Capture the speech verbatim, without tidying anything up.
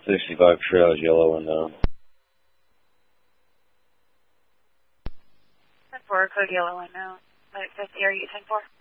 sixty-five trails, yellow window. ten four, code yellow window. That's the area you ten four.